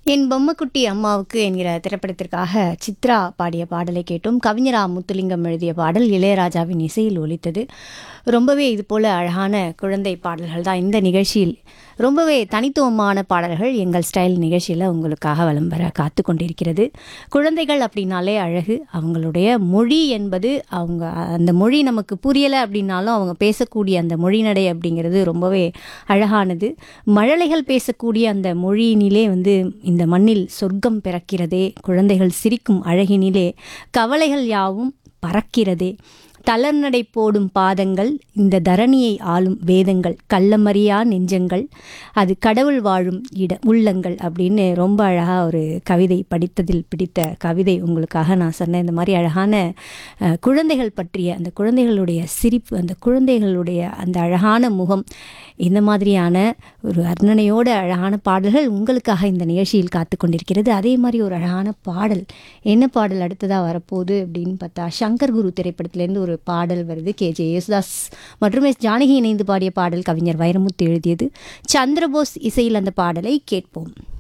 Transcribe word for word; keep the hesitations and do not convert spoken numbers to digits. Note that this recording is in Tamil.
என் பொம்மைக்குட்டி அம்மாவுக்கு என்கிற திரைப்படத்திற்காக சித்ரா பாடிய பாடலை கேட்டோம். கவிஞரா முத்துலிங்கம் எழுதிய பாடல் இளையராஜாவின் இசையில் ஒலித்தது. ரொம்பவே இது போல அழகான குழந்தை பாடல்கள் தான் இந்த நிகழ்ச்சியில் ரொம்பவே தனித்துவமான பாடல்கள் எங்கள் ஸ்டைல் நிகழ்ச்சியில் உங்களுக்காக வலம் வர காத்து கொண்டிருக்கிறது. குழந்தைகள் அப்படின்னாலே அழகு. அவங்களுடைய மொழி என்பது அவங்க அந்த மொழி நமக்கு புரியலை அப்படின்னாலும் அவங்க பேசக்கூடிய அந்த மொழிநடை அப்படிங்கிறது ரொம்பவே அழகானது. மழலைகள் பேசக்கூடிய அந்த மொழியினிலே வந்து இந்த மண்ணில் சொர்க்கம் பிறக்கிறதே, குழந்தைகள் சிரிக்கும் அழகினிலே கவலைகள் யாவும் பறக்கிறதே, தளர்நடை போடும் பாதங்கள் இந்த தரணியை ஆளும் வேதங்கள், கள்ளமறியா நெஞ்சங்கள் அது கடவுள் வாழும் இட உள்ளங்கள் அப்படின்னு ரொம்ப அழகாக ஒரு கவிதை படித்ததில் பிடித்த கவிதை உங்களுக்காக நான் சொன்னேன். இந்த மாதிரி அழகான குழந்தைகள் பற்றிய அந்த குழந்தைகளுடைய சிரிப்பு, அந்த குழந்தைகளுடைய அந்த அழகான முகம், இந்த மாதிரியான ஒரு வர்ணனையோட அழகான பாடல்கள் உங்களுக்காக இந்த நிகழ்ச்சியில் காத்து கொண்டிருக்கிறது. அதே மாதிரி ஒரு அழகான பாடல், என்ன பாடல் அடுத்ததாக வரப்போகுது அப்படின்னு பார்த்தா சங்கர் குரு திரைப்படத்திலேருந்து ஒரு பாடல் வருது. கே ஜே யேசுதாஸ் மற்றும் எஸ் ஜானகி இணைந்து பாடிய பாடல், கவிஞர் வைரமுத்து எழுதியது. சந்திரபோஸ் இசையில் அந்த பாடலை கேட்போம்.